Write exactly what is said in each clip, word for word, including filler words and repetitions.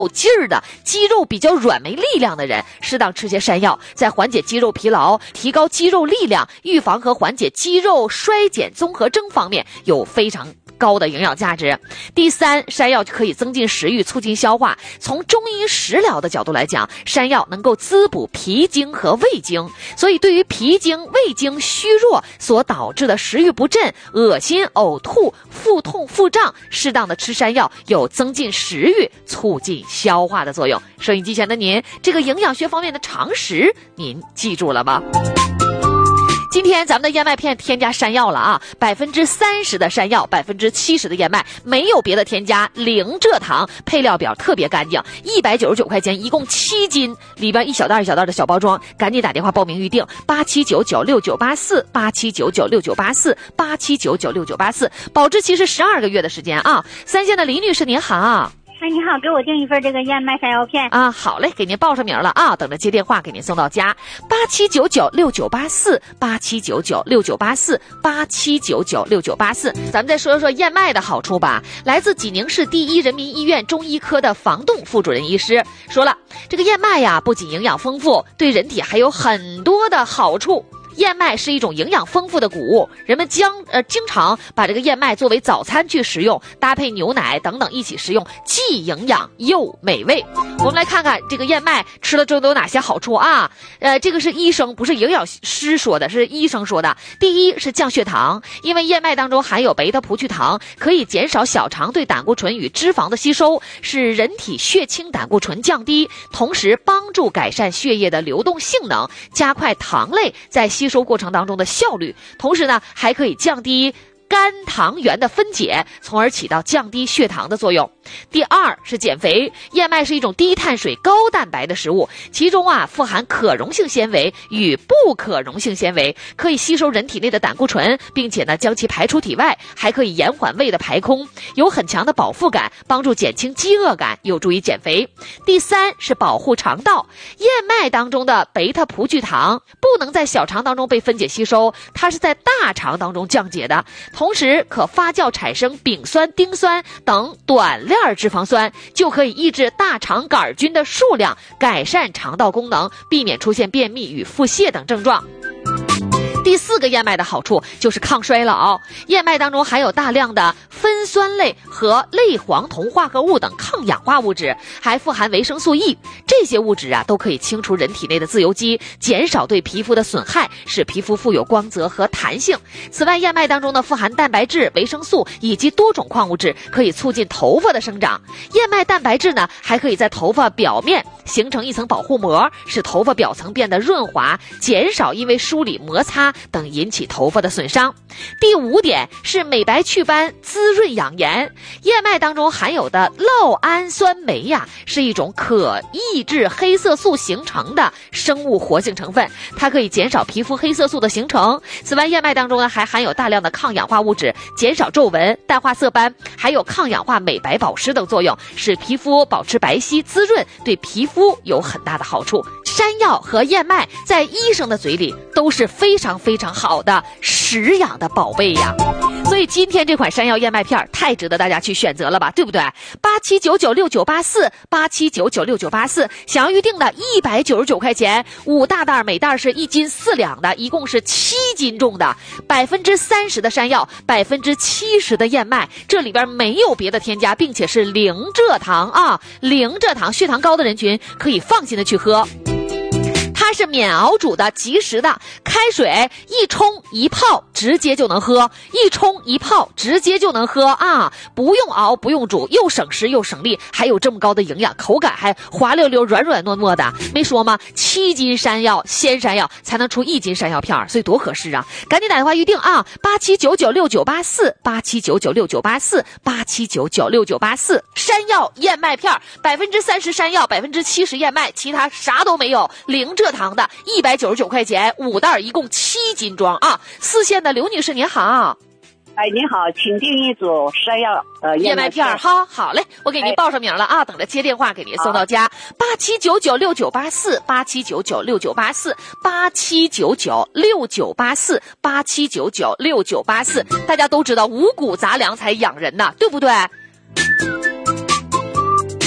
有劲儿的，肌肉比较软没力量的人，适当吃些山药，在缓解肌肉疲劳、提高肌肉力量、预防和缓解肌肉衰减综合征方面有非常高的营养价值。第三，山药可以增进食欲，促进消化。从中医食疗的角度来讲，山药能够滋补脾经和胃经，所以对于脾经、胃经虚弱所导致的食欲不振、恶心、呕吐、腹痛、腹胀，适当的吃山药有增进食欲、促进消化的作用。收音机前的您，这个营养学方面的常识您记住了吗？今天咱们的燕麦片添加山药了啊，百分之三十的山药，百分之七十的燕麦，没有别的添加，零蔗糖，配料表特别干净，一百九十九块钱，一共七斤，里边一小袋一小袋的小包装，赶紧打电话报名预定八七九九六九八四八七九九六九八四八七九九六九八四，保质期是十二个月的时间啊。三线的李女士您好。 哎，你好，给我订一份这个燕麦山药片啊！好嘞，给您报上名了啊，等着接电话给您送到家。八七九九六九八四，八七九九六九八四，八七九九六九八四。咱们再说说燕麦的好处吧。来自济宁市第一人民医院中医科的房栋副主任医师说了，这个燕麦呀，不仅营养丰富，对人体还有很多的好处。燕麦是一种营养丰富的谷物，人们将呃经常把这个燕麦作为早餐去食用，搭配牛奶等等一起食用，既营养又美味。我们来看看这个燕麦吃了之后都有哪些好处啊？呃，这个是医生，不是营养师说的，是医生说的。第一是降血糖，因为燕麦当中含有贝塔葡聚糖，可以减少小肠对胆固醇与脂肪的吸收，使人体血清胆固醇降低，同时帮助改善血液的流动性能，加快糖类在吸收过程当中的效率，同时呢还可以降低肝糖原的分解，从而起到降低血糖的作用。第二是减肥，燕麦是一种低碳水高蛋白的食物，其中啊富含可溶性纤维与不可溶性纤维，可以吸收人体内的胆固醇，并且呢将其排出体外，还可以延缓胃的排空，有很强的饱腹感，帮助减轻饥饿感，有助于减肥。第三是保护肠道，燕麦当中的贝塔葡聚糖不能在小肠当中被分解吸收，它是在大肠当中降解的，同时可发酵产生丙酸、丁酸等短链脂肪酸，就可以抑制大肠杆菌的数量，改善肠道功能，避免出现便秘与腹泻等症状。第四个燕麦的好处就是抗衰老，燕麦当中含有大量的酚酸类和类黄酮化合物等抗氧化物质，还富含维生素 E， 这些物质啊都可以清除人体内的自由基，减少对皮肤的损害，使皮肤富有光泽和弹性。此外，燕麦当中呢富含蛋白质、维生素以及多种矿物质，可以促进头发的生长。燕麦蛋白质呢还可以在头发表面形成一层保护膜，使头发表层变得润滑，减少因为梳理、摩擦等引起头发的损伤。第五点是美白祛斑、滋润养颜。燕麦当中含有的酪氨酸酶呀，是一种可抑制黑色素形成的生物活性成分，它可以减少皮肤黑色素的形成。此外，燕麦当中呢还含有大量的抗氧化物质，减少皱纹、淡化色斑，还有抗氧化、美白保湿等作用，使皮肤保持白皙滋润，对皮肤有很大的好处。山药和燕麦在医生的嘴里都是非常非常好的食养的宝贝呀，所以今天这款山药燕麦片太值得大家去选择了吧，对不对？八七九九六九八四，八七九九六九八四，想要预定的一百九十九块钱，五大袋，每袋是一斤四两的，一共是七斤重的，百分之三十的山药，百分之七十的燕麦，这里边没有别的添加，并且是零蔗糖啊，零蔗糖，血糖高的人群可以放心的去喝。它是免熬煮的，即食的，开水一冲一泡直接就能喝，一冲一泡直接就能喝啊！不用熬，不用煮，又省时又省力，还有这么高的营养，口感还滑溜溜、软软糯糯的。没说吗？七斤山药，鲜山药才能出一斤山药片，所以多合适啊！赶紧打电话预定啊！八七九九六九八四，八七九九六九八四，八七九九六九八四。山药燕麦片，百分之三十山药，百分之七十燕麦，其他啥都没有，零蔗糖的，一百九十九块钱，五袋，一共七斤装啊！四线的刘女士您好。 哎，您好，请订一组山药呃燕麦片，好，好嘞，我给您报上名了啊，哎、等着接电话给您送到家。八七九九六九八四，八七九九六九八四，八七九九六九八四，八七九九六九八四。大家都知道五谷杂粮才养人呐，对不对？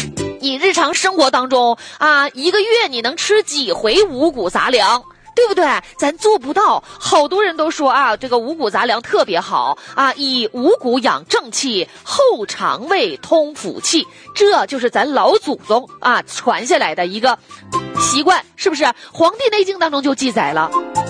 你日常生活当中啊，一个月你能吃几回五谷杂粮？对不对？咱做不到。好多人都说啊，这个五谷杂粮特别好啊，以五谷养正气，后肠胃通腑气，这就是咱老祖宗啊传下来的一个习惯，是不是？《黄帝内经》当中就记载了。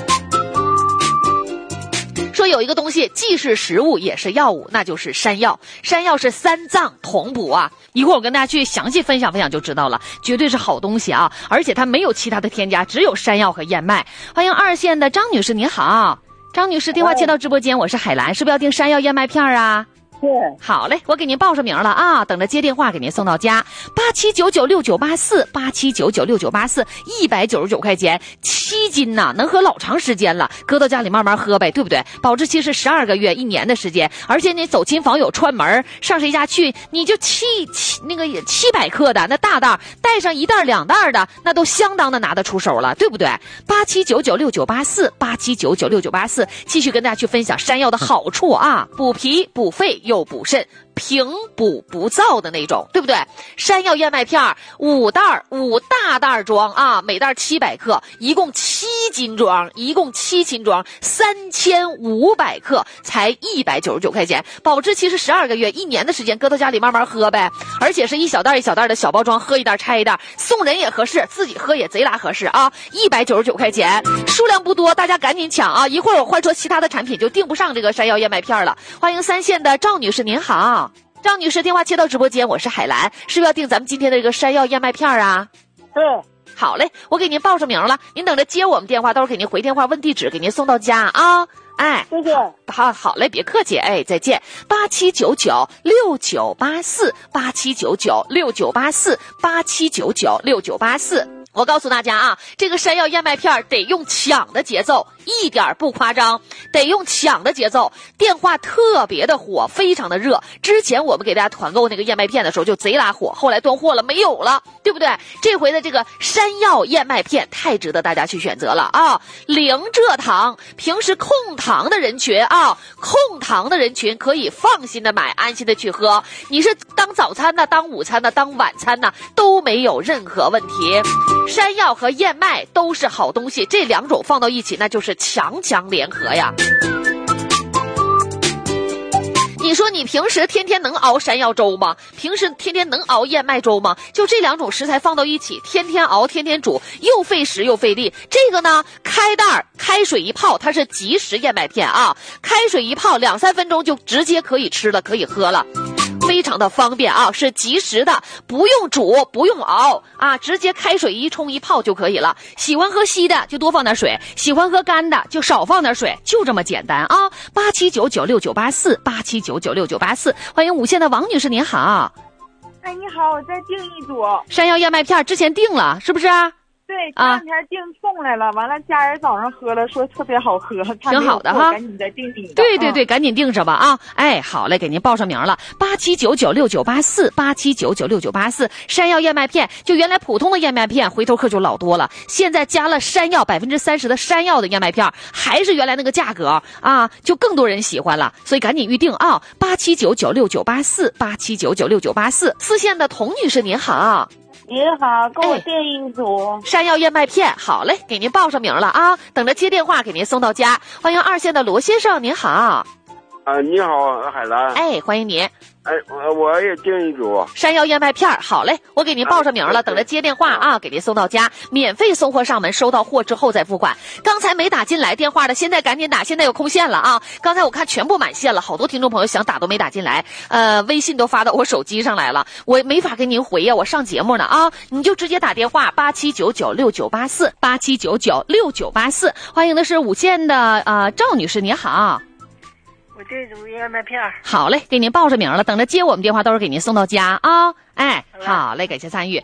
说有一个东西既是食物也是药物，那就是山药。山药是三脏同补啊，一会儿我跟大家去详细分享分享就知道了，绝对是好东西啊！而且它没有其他的添加，只有山药和燕麦。欢迎二线的张女士，您好，张女士电话接到直播间，我是海兰，是不是要订山药燕麦片啊？ 是。 好嘞，我给您报上名了啊，等着接电话给您送到家。八七九九六九八四，八七九九六九八四，一百九十九块钱，七斤呐、啊，能喝老长时间了，搁到家里慢慢喝呗，对不对？保质期是十二个月，一年的时间，而且你走亲访友串门上谁家去，你就七七那个七百克的那大袋，带上一袋两袋的，那都相当的拿得出手了，对不对？八七九九六九八四，八七九九六九八四，继续跟大家去分享山药的好处啊，补脾补肺又补肾，平补不燥的那种，对不对？山药燕麦片五袋五大袋装啊，每袋七百克，一共七斤装，一共七斤装，三千五百克，才一百九十九块钱，保质期是十二个月，一年的时间，搁到家里慢慢喝呗。而且是一小袋一小袋的小包装，喝一袋拆一袋，送人也合适，自己喝也贼拉合适啊！一百九十九块钱，数量不多，大家赶紧抢啊！一会儿我换说其他的产品就订不上这个山药燕麦片了。欢迎三线的赵女士，您好。赵女士电话接到直播间，我是海兰，是不是要订咱们今天的这个山药燕麦片啊？ 对。 好嘞，我给您报上名了，您等着接我们电话，到时候给您回电话问地址，给您送到家啊。哎， 谢谢。 好，好嘞，别客气，哎，再见。八七九九六九八四，八七九九六九八四，八七九九六九八四。我告诉大家啊，这个山药燕麦片得用抢的节奏，一点不夸张，得用抢的节奏。电话特别的火，非常的热。之前我们给大家团购那个燕麦片的时候就贼拉火，后来断货了，没有了，对不对？这回的这个山药燕麦片太值得大家去选择了啊！零蔗糖，平时控糖的人群啊，控糖的人群可以放心的买，安心的去喝。你是当早餐的、当午餐的、当晚餐的，都没有任何问题。山药和燕麦都是好东西，这两种放到一起那就是强强联合呀。你说你平时天天能熬山药粥吗？平时天天能熬燕麦粥吗？就这两种食材放到一起，天天熬天天煮，又费时又费力。这个呢，开袋开水一泡，它是即食燕麦片啊，开水一泡两三分钟就直接可以吃了，可以喝了。非常的方便啊，是即食的，不用煮不用熬啊，直接开水一冲一泡就可以了。喜欢喝稀的就多放点水，喜欢喝干的就少放点水，就这么简单啊。八七九九六九八四，八七九九六九八四，欢迎五线的王女士，您好。 哎，你好，我再订一组山药燕麦片，之前订了是不是啊？ 对，前两天订送来了，完了家人早上喝了，说特别好喝， 挺好的哈， 赶紧再订一个。 对对对，赶紧订上吧啊！哎，好嘞，给您报上名了，八七九九六九八四，八七九九六九八四，山药燕麦片，就原来普通的燕麦片，回头客就老多了，现在加了山药百分之三十的山药的燕麦片，还是原来那个价格啊，就更多人喜欢了，所以赶紧预定啊！八七九九六九八四，八七九九六九八四，四线的童女士您好。 您好，给我订一组、 哎、山药燕麦片，好嘞，给您报上名了啊，等着接电话给您送到家。欢迎二线的罗先生，您好。 啊，你好，海兰。 哎，欢迎您。 哎，我我也订一组山药燕麦片，好嘞，我给您报上名了，等着接电话啊，给您送到家，免费送货上门，收到货之后再付款。刚才没打进来电话的，现在赶紧打，现在有空线了啊！刚才我看全部满线了，好多听众朋友想打都没打进来，呃，微信都发到我手机上来了，我没法跟您回呀，我上节目呢啊，你就直接打电话八七九九六九八四，八七九九六九八四，欢迎的是五线的呃赵女士，你好。 我这组燕麦片， 好嘞，给您报上名了，等着接我们电话，到时候给您送到家啊！哎，好嘞，感谢参与。